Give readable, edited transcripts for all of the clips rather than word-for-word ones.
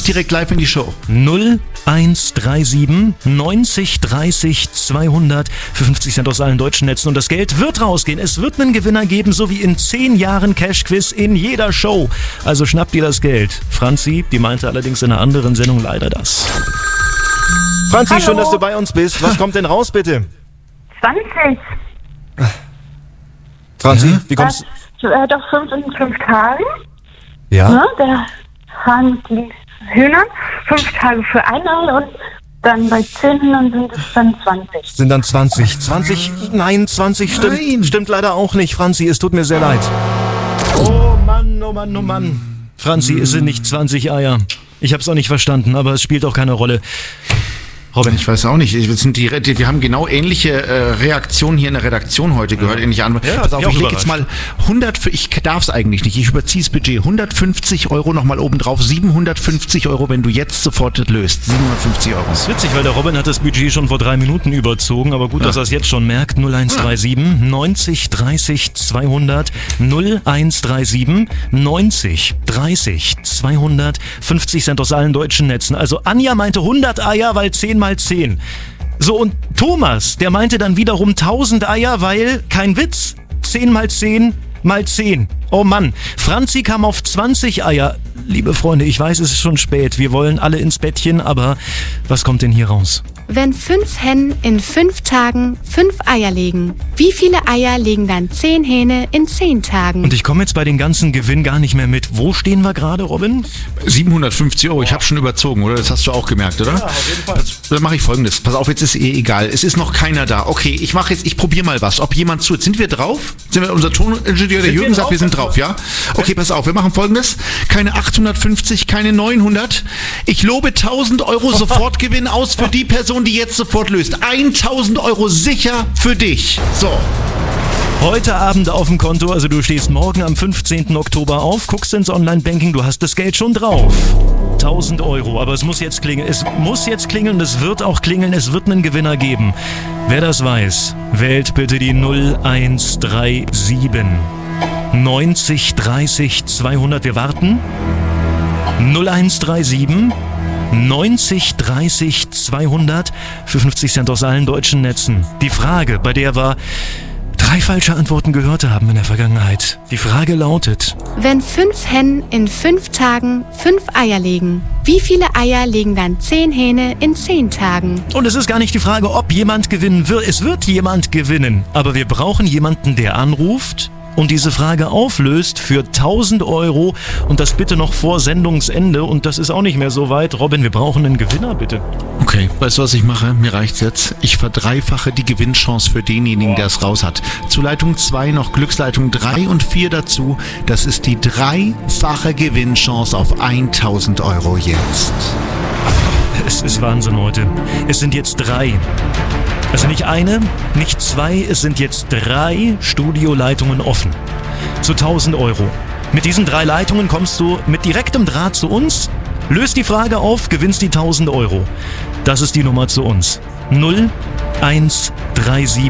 ich direkt live in die Show. 0137 90 30 200 für 50 Cent aus allen deutschen Netzen. Und das Geld wird rausgehen. Es wird einen Gewinner geben, so wie in 10 Jahren Cash-Quiz in jeder Show. Also schnappt ihr das Geld. Franzi, die meinte allerdings in einer anderen Sendung leider das. Franzi, Hallo. schön, dass du bei uns bist. Was kommt denn raus, bitte? 20. Franzi, wie kommst du? Doch 5 in 5 Tagen. Ja? Ne? Der Hahn die Hühner. 5 Tage für ein Ei und dann bei 10 Hühnern sind es dann 20. Sind dann 20. 20? Nein, 20 stimmt. Nein. Stimmt leider auch nicht, Franzi. Es tut mir sehr leid. Oh Mann, oh Mann, oh Mann. Franzi, es sind nicht 20 Eier. Ich hab's auch nicht verstanden, aber es spielt auch keine Rolle. Robin. Ich weiß auch nicht. Wir haben genau ähnliche Reaktionen hier in der Redaktion heute gehört. Ähnliche Antworten. Ja, Pass auf, ich auch ich lege jetzt mal 100, ich darf es eigentlich nicht, ich überziehe das Budget. 150 Euro nochmal obendrauf, 750 Euro, wenn du jetzt sofort löst. 750 Euro. Das ist witzig, weil der Robin hat das Budget schon vor 3 Minuten überzogen, aber gut, dass er es jetzt schon merkt. 0137 90 30 200 0137 90 30 200 50 Cent aus allen deutschen Netzen. Also Anja meinte 100 Eier, weil 10 mal 10. So, und Thomas, der meinte dann wiederum 1000 Eier, weil, kein Witz, 10 mal 10 mal 10. Oh Mann, Franzi kam auf 20 Eier. Liebe Freunde, ich weiß, es ist schon spät. Wir wollen alle ins Bettchen, aber was kommt denn hier raus? Wenn 5 Hennen in 5 Tagen 5 Eier legen, wie viele Eier legen dann 10 Hähne in 10 Tagen? Und ich komme jetzt bei den ganzen Gewinn gar nicht mehr mit. Wo stehen wir gerade, Robin? 750 Euro, ich habe schon überzogen, oder? Das hast du auch gemerkt, oder? Ja, auf jeden Fall. Dann mache ich Folgendes. Pass auf, jetzt ist egal. Es ist noch keiner da. Okay, ich probiere mal was. Ob jemand zuhört. Sind wir drauf? Unser Toningenieur, der Jürgen, sagt, wir sind drauf, ja? Okay, pass auf, wir machen Folgendes. Keine 850, keine 900. Ich lobe 1000 Euro Sofortgewinn aus für die Person, die jetzt sofort löst. 1000 Euro sicher für dich. So. Heute Abend auf dem Konto, also du stehst morgen am 15. Oktober auf, guckst ins Online-Banking, du hast das Geld schon drauf. 1000 Euro, aber es muss jetzt klingeln. Es muss jetzt klingeln, es wird auch klingeln, es wird einen Gewinner geben. Wer das weiß, wählt bitte die 0137 90 30 200. Wir warten. 0137 90 30 200 für 50 Cent aus allen deutschen Netzen. Die Frage, bei der wir 3 falsche Antworten gehört haben in der Vergangenheit. Die Frage lautet: Wenn 5 Hennen in 5 Tagen 5 Eier legen, wie viele Eier legen dann 10 Hähne in 10 Tagen? Und es ist gar nicht die Frage, ob jemand gewinnen wird. Es wird jemand gewinnen. Aber wir brauchen jemanden, der anruft und diese Frage auflöst für 1000 Euro und das bitte noch vor Sendungsende und das ist auch nicht mehr so weit. Robin, wir brauchen einen Gewinner, bitte. Okay, weißt du, was ich mache? Mir reicht's jetzt. Ich verdreifache die Gewinnchance für denjenigen, der es raus hat. Zu Leitung 2 noch Glücksleitung 3 und 4 dazu. Das ist die dreifache Gewinnchance auf 1000 Euro jetzt. Es ist Wahnsinn heute. Es sind jetzt 3. Also nicht eine, nicht 2, es sind jetzt 3 Studioleitungen offen. Zu 1000 Euro. Mit diesen 3 Leitungen kommst du mit direktem Draht zu uns, löst die Frage auf, gewinnst die 1000 Euro. Das ist die Nummer zu uns. 0137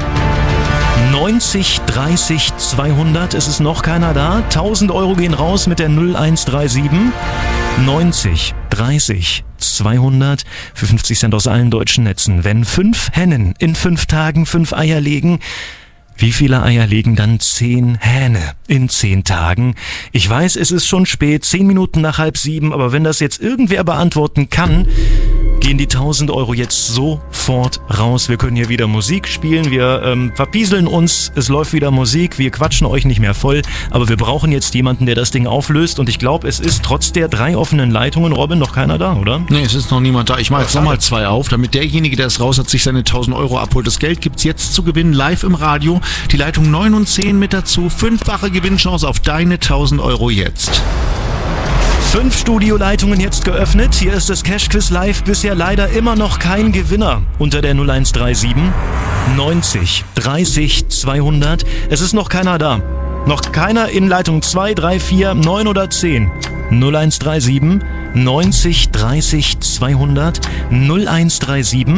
90 30 200. Es ist noch keiner da. 1000 Euro gehen raus mit der 0137 90 30 200 für 50 Cent aus allen deutschen Netzen. Wenn 5 Hennen in 5 Tagen 5 Eier legen, wie viele Eier legen dann 10 Hähne in 10 Tagen? Ich weiß, es ist schon spät, 10 Minuten nach 6:30, aber wenn das jetzt irgendwer beantworten kann, gehen die 1000 Euro jetzt sofort raus. Wir können hier wieder Musik spielen, wir verpieseln uns, es läuft wieder Musik, wir quatschen euch nicht mehr voll, aber wir brauchen jetzt jemanden, der das Ding auflöst und ich glaube, es ist trotz der 3 offenen Leitungen, Robin, noch keiner da, oder? Nee, es ist noch niemand da. Ich mache jetzt nochmal 2 auf, damit derjenige, der es raus hat, sich seine 1000 Euro abholt. Das Geld gibt's jetzt zu gewinnen, live im Radio. Die Leitung 9 und 10 mit dazu. 5-fache Gewinnchance auf deine 1000 Euro jetzt. 5 Studioleitungen jetzt geöffnet. Hier ist das Cash-Quiz live. Bisher leider immer noch kein Gewinner unter der 0137 90 30 200. Es ist noch keiner da. Noch keiner in Leitung 2, 3, 4, 9 oder 10. 0137 90 30 200 0137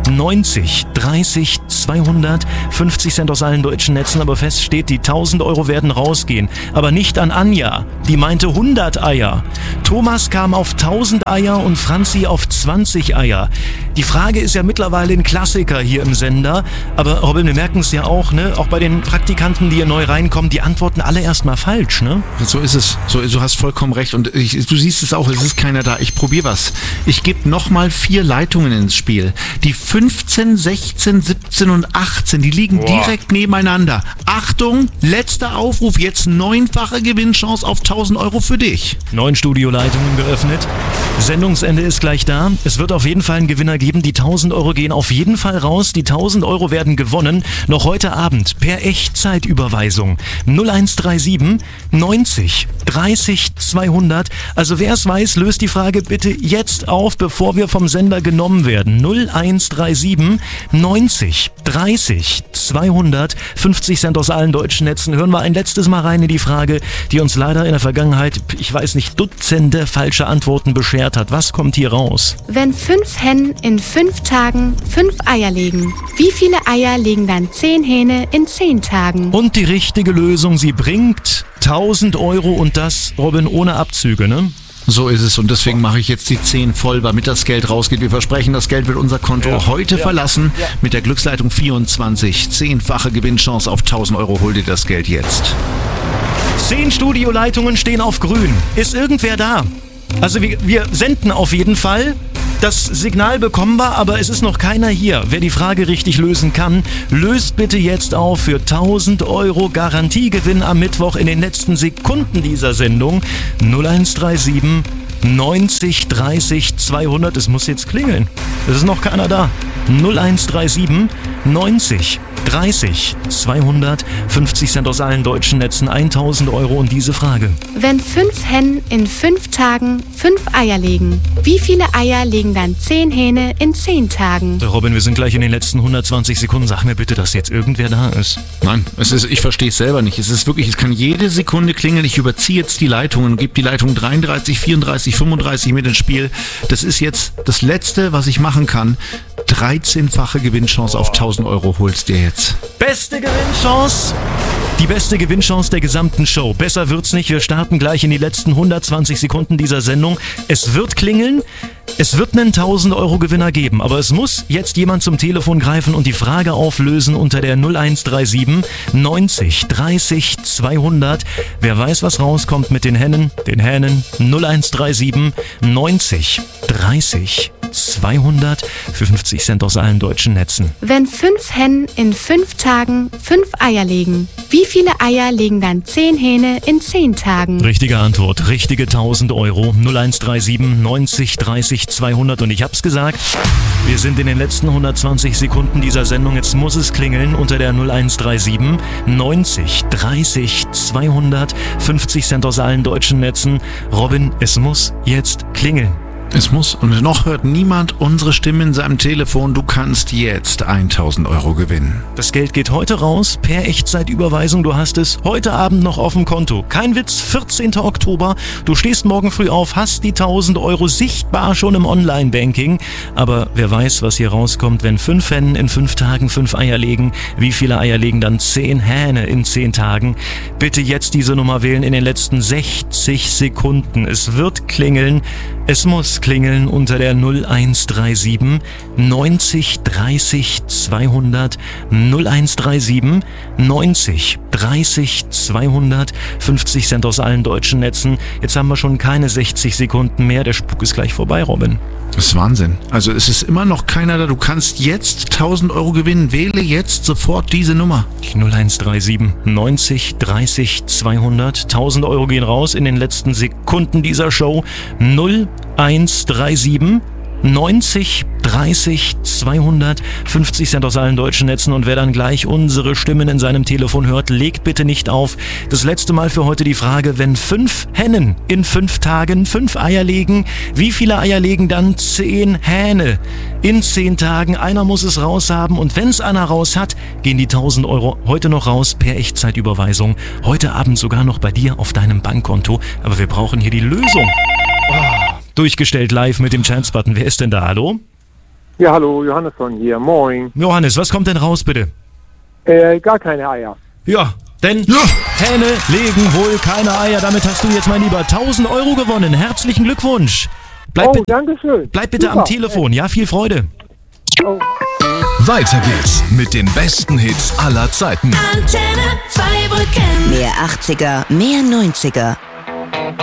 90 30 200, 50 Cent aus allen deutschen Netzen, aber fest steht, die 1000 Euro werden rausgehen. Aber nicht an Anja, die meinte 100 Eier. Thomas kam auf 1000 Eier und Franzi auf 20 Eier. Die Frage ist ja mittlerweile ein Klassiker hier im Sender, aber Robin, wir merken es ja auch, ne? Auch bei den Praktikanten, die hier neu reinkommen, die antworten alle erstmal falsch, ne? So ist es. Du hast vollkommen recht und du siehst es auch, es ist keiner da. Ich probiere was. Ich gebe nochmal 4 Leitungen ins Spiel. Die 15, 16, 17 und 18, die liegen direkt nebeneinander. Achtung, letzter Aufruf, jetzt 9-fache Gewinnchance auf 1000 Euro für dich. 9 Studioleitungen geöffnet. Sendungsende ist gleich da. Es wird auf jeden Fall einen Gewinner geben. Die 1000 Euro gehen auf jeden Fall raus. Die 1000 Euro werden gewonnen. Noch heute Abend per Echtzeitüberweisung. 0137 90 30 200. Also wer es weiß, löst die Frage bitte jetzt auf, bevor wir vom Sender genommen werden. 0137 90 30 200. 50 Cent aus allen deutschen Netzen. Hören wir ein letztes Mal rein in die Frage, die uns leider in der Vergangenheit, ich weiß nicht, Dutzende falsche Antworten beschert hat. Was kommt hier raus? Wenn 5 Hennen in 5 Tagen 5 Eier legen, wie viele Eier legen dann 10 Hähne in 10 Tagen? Und die richtige Lösung, sie bringt 1000 Euro und das, Robin, ohne Abzüge, ne? So ist es und deswegen mache ich jetzt die 10 voll, damit das Geld rausgeht. Wir versprechen, das Geld wird unser Konto heute verlassen. Mit der Glücksleitung 24. 10-fache Gewinnchance auf 1000 Euro. Hol dir das Geld jetzt. 10 Studioleitungen stehen auf grün. Ist irgendwer da? Also wir senden auf jeden Fall. Das Signal bekommen wir, aber es ist noch keiner hier. Wer die Frage richtig lösen kann, löst bitte jetzt auf für 1000 Euro Garantiegewinn am Mittwoch in den letzten Sekunden dieser Sendung. 0137 90 30 200. Es muss jetzt klingeln. Es ist noch keiner da. 0137 90 30 200. 50 Cent aus allen deutschen Netzen. 1000 Euro und diese Frage. Wenn 5 Hennen in 5 Tagen 5 Eier legen, wie viele Eier legen dann 10 Hähne in 10 Tagen? Robin, wir sind gleich in den letzten 120 Sekunden. Sag mir bitte, dass jetzt irgendwer da ist. Nein, ich verstehe es selber nicht. Es kann jede Sekunde klingeln. Ich überziehe jetzt die Leitungen und gebe die Leitung 33, 34, 35 mit ins Spiel. Das ist jetzt das Letzte, was ich machen kann. 13-fache Gewinnchance auf 1000 Euro holst dir jetzt. Beste Gewinnchance! Die beste Gewinnchance der gesamten Show. Besser wird's nicht. Wir starten gleich in die letzten 120 Sekunden dieser Sendung. Es wird klingeln. Es wird einen 1000 Euro Gewinner geben. Aber es muss jetzt jemand zum Telefon greifen und die Frage auflösen unter der 0137 90 30 200. Wer weiß, was rauskommt mit den Hähnen? 0137 90 30 200 für 50 Cent aus allen deutschen Netzen. Wenn 5 Hennen in 5 Tagen 5 Eier legen, wie viele Eier legen dann 10 Hähne in 10 Tagen? Richtige Antwort, richtige 1000 Euro. 0137 90 30 200 und ich hab's gesagt, wir sind in den letzten 120 Sekunden dieser Sendung. Jetzt muss es klingeln unter der 0137 90 30 200 50 Cent aus allen deutschen Netzen. Robin, es muss jetzt klingeln. Es muss und noch hört niemand unsere Stimme in seinem Telefon. Du kannst jetzt 1000 Euro gewinnen. Das Geld geht heute raus per Echtzeitüberweisung. Du hast es heute Abend noch auf dem Konto. Kein Witz, 14. Oktober. Du stehst morgen früh auf, hast die 1000 Euro sichtbar schon im Online-Banking. Aber wer weiß, was hier rauskommt, wenn 5 Hennen in 5 Tagen 5 Eier legen. Wie viele Eier legen dann 10 Hähne in 10 Tagen? Bitte jetzt diese Nummer wählen in den letzten 60 Sekunden. Es wird klingeln. Es muss klingeln unter der 0137 90 30 200 0137 90 30 200 50 Cent aus allen deutschen Netzen. Jetzt haben wir schon keine 60 Sekunden mehr. Der Spuk ist gleich vorbei, Robin. Das ist Wahnsinn. Also es ist immer noch keiner da. Du kannst jetzt 1000 Euro gewinnen. Wähle jetzt sofort diese Nummer. Die 0137 90 30 200. 1000 Euro gehen raus in den letzten Sekunden dieser Show. 0137 90 30 200 50 Cent aus allen deutschen Netzen und wer dann gleich unsere Stimmen in seinem Telefon hört, legt bitte nicht auf. Das letzte Mal für heute die Frage, wenn 5 Hennen in 5 Tagen 5 Eier legen, wie viele Eier legen dann 10 Hähne in 10 Tagen? Einer muss es raus haben und wenn es einer raus hat, gehen die 1000 Euro heute noch raus per Echtzeitüberweisung. Heute Abend sogar noch bei dir auf deinem Bankkonto, aber wir brauchen hier die Lösung. Durchgestellt live mit dem Chance-Button. Wer ist denn da? Hallo? Ja, hallo, Johannesson hier. Moin. Johannes, was kommt denn raus, bitte? Gar keine Eier. Ja, denn Hähne legen wohl keine Eier. Damit hast du jetzt, mein Lieber, 1000 Euro gewonnen. Herzlichen Glückwunsch. Danke schön. Bleib bitte am Telefon. Ja, viel Freude. Oh. Weiter geht's mit den besten Hits aller Zeiten. Antenne Zweibrücken. Mehr 80er, mehr 90er.